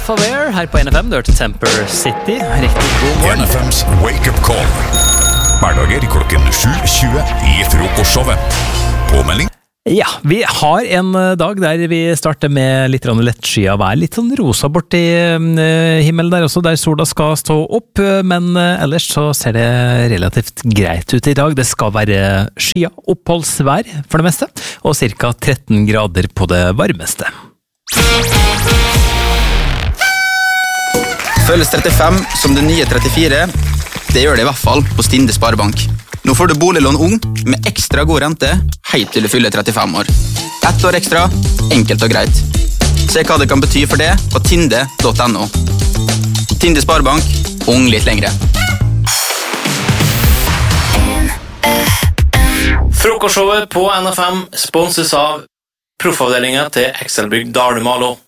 Self-Aware her på NFM. Du hørte Temper City. Riktig god morgen. NFMs Wake Up Call. Hverdager klokken 7:20 i frokostshowet. Påmelding? Ja, vi har en dag der vi starter med litt lettskyet vær. Litt sånn rosa bort i himmelen der også, der sola skal stå opp. Men ellers så ser det relativt greit ut i dag. Det skal være skyet oppholdsvær for det meste, og ca. 13 grader på det varmeste. Føles 35 som det nye 34. Det gjør det i hvert fall på Stinde Sparebank. Nå får du boliglån ung med ekstra god rente helt til du fyller 35 år. 1 år ekstra, enkelt og greit. Se hva det kan bety for det på tinde.no. Tinde Sparebank, ung litt lengre. Frokostshowet på NFM sponses av proffavdelingen til Excelbygg Dalumalo.